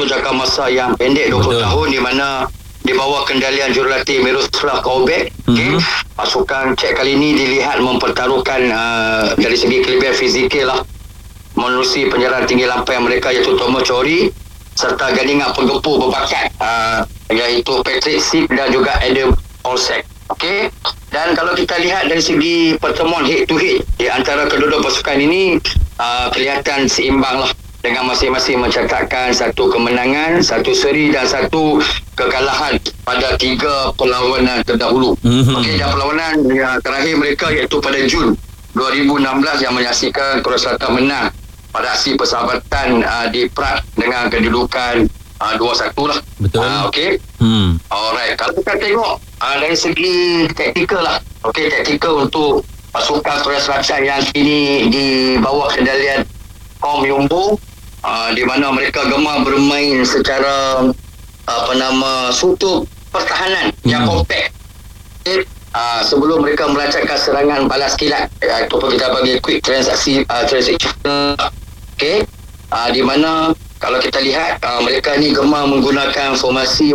satu jangka masa yang pendek 20 tahun di mana di bawah kendalian jurulatih Miroslav Kovac. Pasukan Czech kali ini dilihat mempertaruhkan dari segi kelebihan fizikal lah menerusi penyerang tinggi lampai mereka iaitu Tomo Chori serta gandingan penggempur berbakat iaitu Patrick Schick dan juga Adam Olsek. Okey, dan kalau kita lihat dari segi pertemuan head to head di antara kedua-dua pasukan ini kelihatan seimbang lah dengan masing-masing mencatatkan satu kemenangan, satu seri dan satu kekalahan pada 3 perlawanan terdahulu. Okey, dan perlawanan yang terakhir mereka iaitu pada Jun 2016 yang menyaksikan Korea Selatan menang pada aksi persahabatan di Prague dengan kedudukan 2-1 lah. Betul. Okey. Alright. Kalau kita tengok dari segi taktikal lah. Okey, taktikal untuk pasukan Korea Selatan yang kini di bawah kendalian Kong Myung-boo, di mana mereka gemar bermain secara struktur pertahanan yang kompak. Okay. Sebelum mereka melancarkan serangan balas kilat ataupun kita bagi quick transaction. Okey. Di mana kalau kita lihat mereka ni gemar menggunakan formasi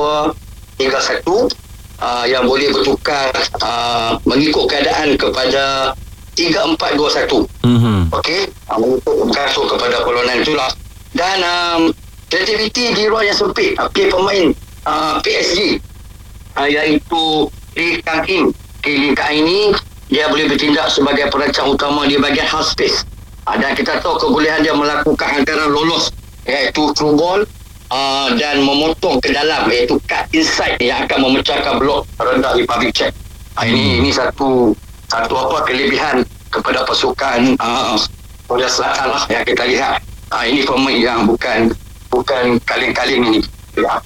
4-2-3-1 yang boleh bertukar mengikut keadaan kepada 3-4-2-1. Okey, bergantung kepada perlawanan itulah. Dan kreativiti di ruang yang sempit pemain PSG iaitu Lee Kang-in. Lee Kang-in ini dia boleh bertindak sebagai perancang utama di bahagian half space. Dan kita tahu kebolehan dia melakukan hantaran lolos iaitu through ball dan memotong ke dalam iaitu cut inside yang akan memecahkan blok rendah di Republic Czech. Ini satu kelebihan kepada pasukan Korea Selatan lah yang kita lihat. Ini pemain yang bukan kaleng-kaleng ini. Ya.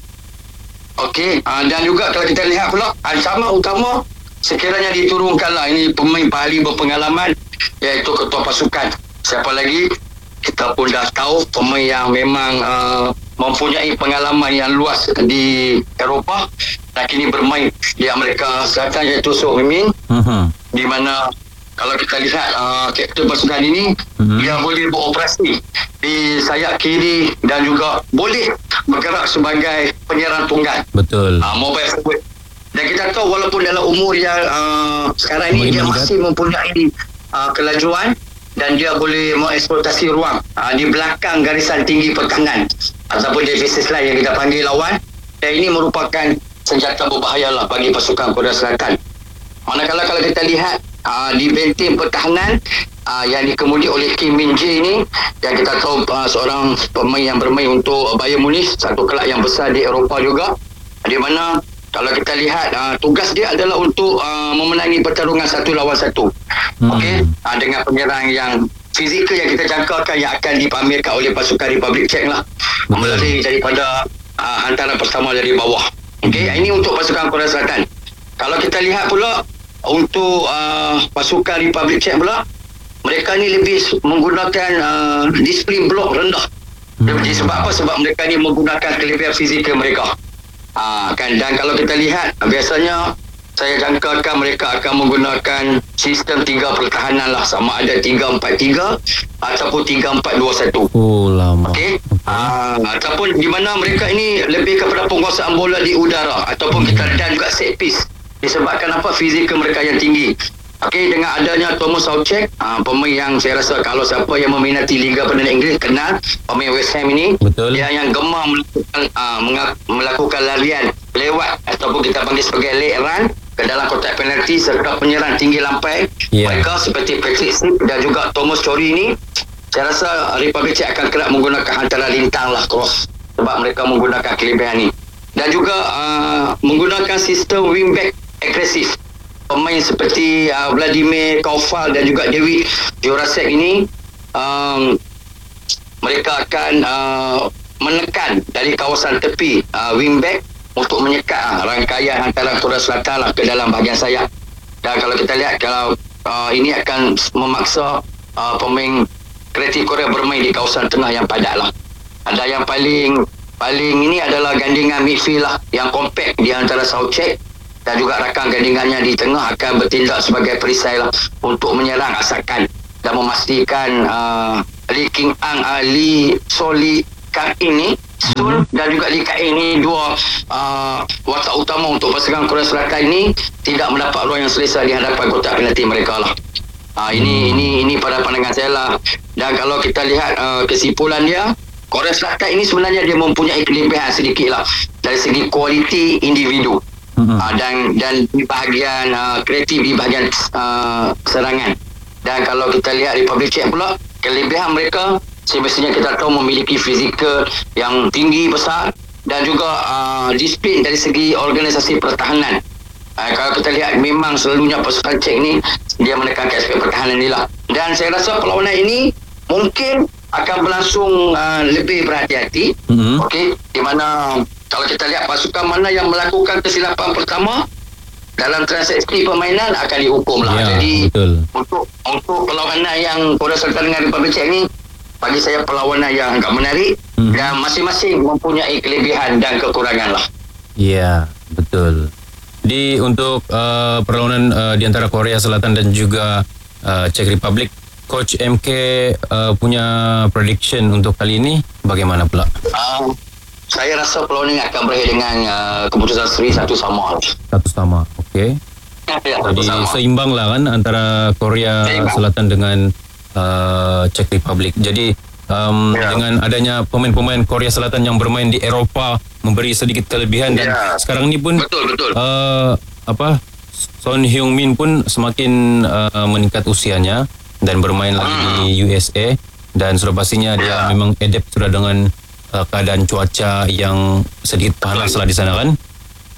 Okey, dan juga kalau kita lihat pula ancaman utama sekiranya diturunkanlah ini pemain paling berpengalaman iaitu ketua pasukan. Siapa lagi? Kita pun dah tahu pemain yang memang mempunyai pengalaman yang luas di Eropah dan kini bermain di Amerika Selatan iaitu Son Heung-min. Di mana kalau kita lihat kapten pasukan ini dia boleh beroperasi di sayap kiri dan juga boleh bergerak sebagai penyerang tunggal. Betul. Mobile forward. Dan kita tahu walaupun dalam umur yang sekarang ini dia masih mempunyai kelajuan dan dia boleh mengeksploitasi ruang di belakang garisan tinggi pertahanan ataupun defensive line yang kita panggil lawan. Dan ini merupakan senjata berbahaya lah bagi pasukan Korea Selatan. Manakala kalau kita lihat di benteng pertahanan yang dikemudi oleh Kim Min-jae ini, yang kita tahu seorang pemain yang bermain untuk Bayern Munich, satu kelab yang besar di Eropah juga, di mana kalau kita lihat tugas dia adalah untuk memenangi pertarungan 1 lawan 1. Okey, dengan penyerang yang fizikal yang kita jangkakan yang akan dipamerkan oleh pasukan Republic Czech lah, melalui daripada hantaran pertama dari bawah. Okey, ini untuk pasukan Korea Selatan. Kalau kita lihat pula untuk pasukan Republic Czech pula, mereka ni lebih menggunakan disiplin blok rendah. Sebab apa? Sebab mereka ni menggunakan kelebihan fizikal mereka. Dan kalau kita lihat biasanya saya jangkakan mereka akan menggunakan sistem 3 pertahanan lah, sama ada 3-4-3 ataupun 3-4-2-1. Lama. Okey. Ataupun di mana mereka ini lebih kepada penguasaan bola di udara ataupun kita dan juga set piece. Disebabkan apa? Fizikal mereka yang tinggi. Okey, dengan adanya Thomas Soucek, pemain yang saya rasa kalau siapa yang meminati Liga Perdana Inggeris kenal pemain West Ham ini. Betul. Dia yang gemar melakukan larian lewat ataupun kita panggil sebagai late run ke dalam kotak penalti serta penyerang tinggi lampai. Mereka seperti Patrick Schick dan juga Thomas Chori ini, saya rasa Republic Czech akan kerap menggunakan hantaran lintang lah, cross, sebab mereka menggunakan kelebihan ini. Dan juga menggunakan sistem wingback agresif. Pemain seperti Vladimir Koval dan juga David Jurasek ini mereka akan menekan dari kawasan tepi wingback untuk menyekat rangkaian antara Korea Selatan lah ke dalam bahagian sayap. Dan kalau kita lihat kalau ini akan memaksa pemain kreatif Korea bermain di kawasan tengah yang padat lah. Dan yang paling ini adalah gandingan midfield lah yang kompak di antara Soucek dan juga rakan gandingannya di tengah akan bertindak sebagai perisai lah untuk menyerang asakan dan memastikan Lee King Ang, Lee Soli Kang ini dan juga Lee Ka-eng ni dua watak utama untuk pasangan Korea Selatan ini tidak mendapat ruang yang selesa di hadapan kotak penalti mereka lah. Ini pada pandangan saya lah. Dan kalau kita lihat kesimpulan dia, Korea Selatan ini sebenarnya dia mempunyai kelebihan sedikit lah dari segi kualiti individu. Dan di bahagian kreatif, di bahagian serangan. Dan kalau kita lihat Republic Czech pula, kelebihan mereka semestinya kita tahu memiliki fizikal yang tinggi besar dan juga disiplin dari segi organisasi pertahanan. Kalau kita lihat memang selalunya pasukan Czech ni dia menekankan aspek pertahanan ni lah. Dan saya rasa perlawanan ini mungkin akan berlangsung lebih berhati-hati. Okey, di mana kalau kita lihat pasukan mana yang melakukan kesilapan pertama dalam transaksi permainan akan dihukum lah. Jadi betul. Untuk perlawanan yang Korea Selatan dengan Republic Czech ni, bagi saya perlawanan yang agak menarik dan masing-masing mempunyai kelebihan dan kekurangan lah. Ya, betul. Jadi untuk perlawanan di antara Korea Selatan dan juga Czech Republic, Coach MK punya prediction untuk kali ini bagaimana pula? Saya rasa perlawanan akan berakhir dengan keputusan seri 1-1. 1-1, okey. Jadi seimbang lah kan antara Korea Selatan dengan Czech Republic. Jadi dengan adanya pemain-pemain Korea Selatan yang bermain di Eropah memberi sedikit kelebihan dan sekarang ni pun betul. Son Heung-min pun semakin meningkat usianya dan bermain lagi di USA dan sudah pastinya dia memang adapt sudah dengan keadaan cuaca yang sedikit panas lah di sana kan.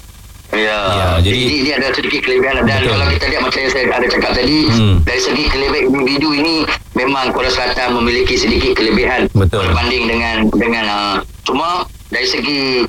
Jadi ini ada sedikit kelebihan dan kalau kita lihat macam yang saya ada cakap tadi, dari segi kelebihan individu ini memang Korea Selatan memiliki sedikit kelebihan berbanding dengan cuma dari segi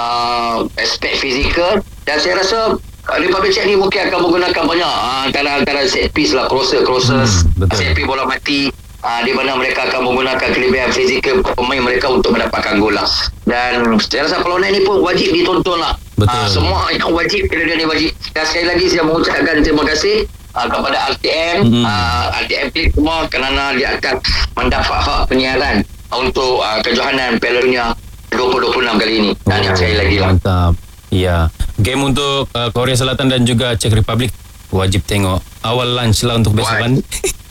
aspek fizikal, dan saya rasa Republic Czech ni mungkin akan menggunakan banyak antara set piece lah, crosses, set piece bola mati, di mana mereka akan menggunakan kelebihan fizikal pemain mereka untuk mendapatkan gol lah. Dan saya rasa perlawanan ini pun wajib ditonton lah. Semua yang wajib, kelebihan ni wajib. Dan sekali lagi saya mengucapkan terima kasih kepada RTM, RTM Click semua kerana dia akan mendapat hak penyiaran untuk kejohanan Piala Dunia 2026 kali ini. Dan sekali lagi lah. Mantap. Ya, game untuk Korea Selatan dan juga Czech Republic wajib tengok. Awal lunch lah untuk besok kan.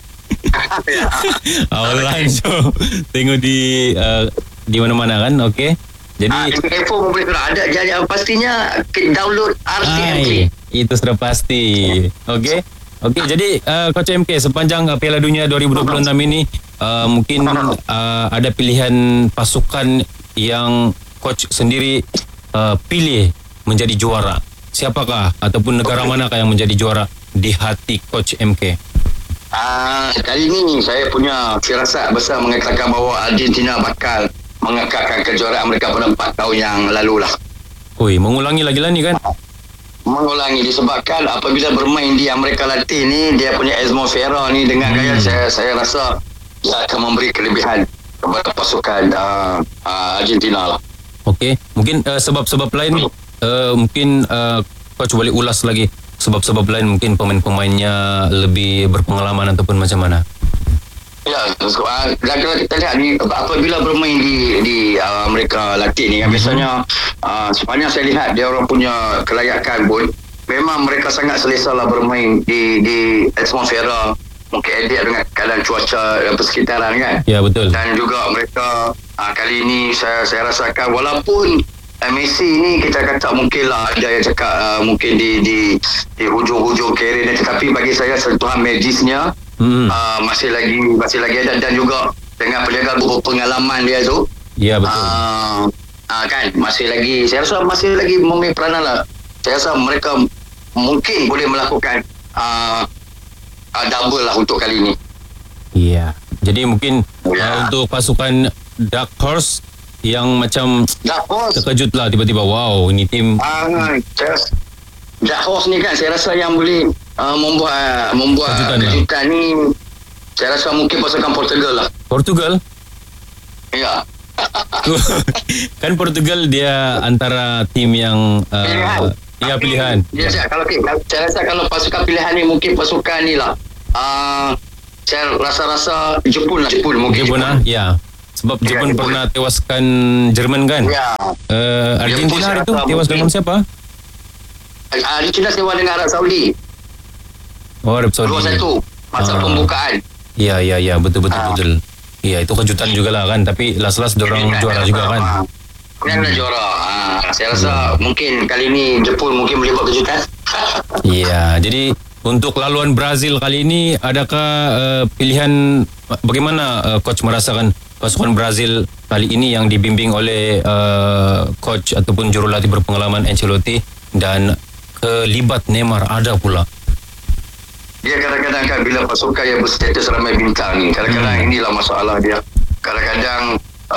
Awal lunch tengok di mana-mana kan. Okey. Jadi handphone boleh ada jangan pastinya download RTM. Itu sudah pasti. Okey. Jadi Coach MK sepanjang Piala Dunia 2026 ini mungkin ada pilihan pasukan yang coach sendiri pilih menjadi juara. Siapakah ataupun negara manakah yang menjadi juara di hati Coach MK? Kali ini saya punya firasat besar mengatakan bahawa Argentina bakal mengekalkan kejuaraan mereka pada 4 tahun yang lalu lah. Mengulangi lagi lah ni kan? Mengulangi disebabkan apabila bermain di Amerika Latin ni, dia punya atmosfera ni dengan gaya saya rasa dia akan memberi kelebihan kepada pasukan Argentina lah. Okey, mungkin sebab-sebab lain mungkin coach boleh ulas lagi sebab-sebab lain, mungkin pemain-pemainnya lebih berpengalaman ataupun macam mana? Ya, dan kalau kita lihat ni apabila bermain di Amerika Latin ni, biasanya sepanjang saya lihat dia orang punya kelayakan pun memang mereka sangat selesa lah bermain di atmosfera, mungkin edit dengan keadaan cuaca persekitaran kan. Ya, betul. Dan juga mereka kali ini saya rasakan walaupun Messi ni kita kata mungkin lah ada yang cakap mungkin di hujung-hujung karier, tetapi bagi saya sentuhan magisnya masih lagi ada, dan juga dengan penjaga pengalaman dia tu. Ya, betul. Kan saya rasa masih lagi memain peranan lah. Saya rasa mereka mungkin boleh melakukan double lah untuk kali ini. Ya, jadi mungkin untuk pasukan Dark Horse yang macam terkejut lah tiba-tiba, wow ini tim Dark Horse ni kan saya rasa yang boleh membuat kejutan ni, saya rasa mungkin pasukan Portugal lah. Portugal? Ya. Kan Portugal dia antara tim yang pilihan. Saya rasa kalau pasukan pilihan ni mungkin pasukan ni lah. Saya rasa Jepun lah. Jepun lah. Ya. Sebab Jepun pernah tewaskan Jerman kan? Ya. Argentina hari tu Jepun tewas dengan siapa? Argentina sewa dengan Arab Saudi. Oh, Arab Saudi. 2-1 masa pembukaan. Ya, betul. Ya, itu kejutan jugalah kan. Tapi last dorang juara juga kan. Dah juara. Saya rasa mungkin kali ni Jepun mungkin boleh buat kejutan. Ya, jadi untuk laluan Brazil kali ini, adakah pilihan bagaimana coach merasakan pasukan Brazil kali ini yang dibimbing oleh coach ataupun jurulatih berpengalaman Ancelotti dan kelibat Neymar ada pula? Dia kadang-kadang kan bila pasukan yang berstatus ramai bintang ni, kadang-kadang inilah masalah dia. Kadang-kadang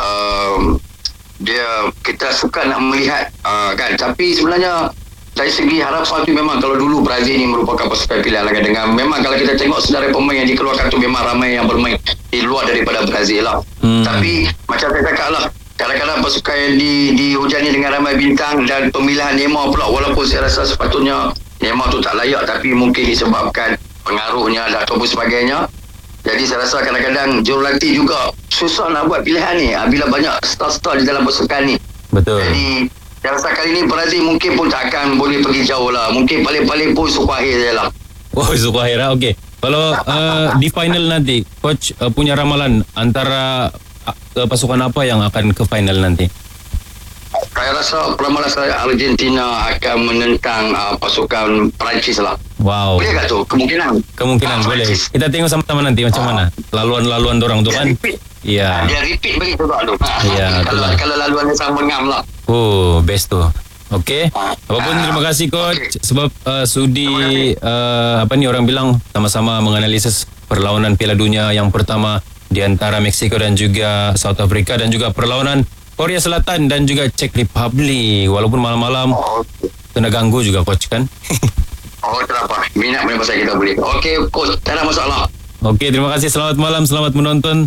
kita suka nak melihat kan, tapi sebenarnya dari segi harapan tu memang kalau dulu Brazil ni merupakan pasukan pilihan lah, dengan memang kalau kita tengok senarai pemain yang dikeluarkan tu memang ramai yang bermain di luar daripada Brazil lah. Tapi macam saya cakap lah, kadang-kadang pasukan yang dihujani dengan ramai bintang dan pemilihan Neymar pula, walaupun saya rasa sepatutnya Neymar tu tak layak, tapi mungkin disebabkan pengaruhnya ataupun sebagainya. Jadi saya rasa kadang-kadang jurulatih juga susah nak buat pilihan ni bila banyak star-star di dalam pasukan ni. Betul. Jadi saya rasa kali ni Brazil mungkin pun tak akan boleh pergi jauh lah. Mungkin paling-paling pun suku akhir je lah. Oh, suku akhir lah. Okey. Kalau di final nanti, coach punya ramalan antara pasukan apa yang akan ke final nanti? Saya rasa ramalan saya Argentina akan menentang pasukan Perancis lah. Wow. Boleh tak tu? Kemungkinan Boleh. Perancis. Kita tengok sama-sama nanti macam mana laluan-laluan dorang tu kan. Ya. Dia repeat bagi tu tak tu. Ya, Kalau laluan dia sama ngam lah. Oh, best tu. Okey. Apapun terima kasih coach sebab sudi orang bilang sama-sama menganalisis perlawanan Piala Dunia yang pertama di antara Mexico dan juga South Africa dan juga perlawanan Korea Selatan dan juga Czech Republic. Walaupun malam-malam kena ganggu juga coach kan. Tak apa. Minat main pasal kita boleh. Okey coach, tak ada masalah. Okey, terima kasih. Selamat malam, selamat menonton.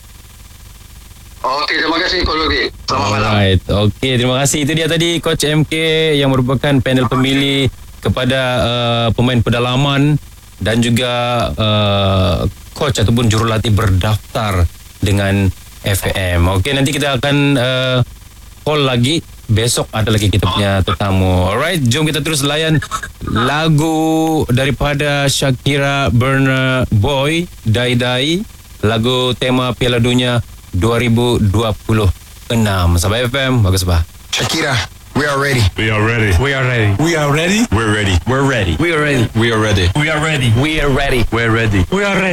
Okey, terima kasih Coach Rudy. Selamat malam. Alright. Okey, terima kasih. Itu dia tadi Coach MK yang merupakan panel pemilih kepada pemain pedalaman dan juga coach ataupun jurulatih berdaftar dengan FM. Okey, nanti kita akan call lagi. Besok ada lagi kita punya tetamu. Alright, jom kita terus layan lagu daripada Shakira Burna Boy, Dai Dai, lagu tema Piala Dunia 2026. Sabah FM, bagus bah. Shakira, we are ready. We are ready. We are ready. We are ready. We're ready. We're ready. We are ready. We are ready. We are ready. We are ready. We're ready. We are ready.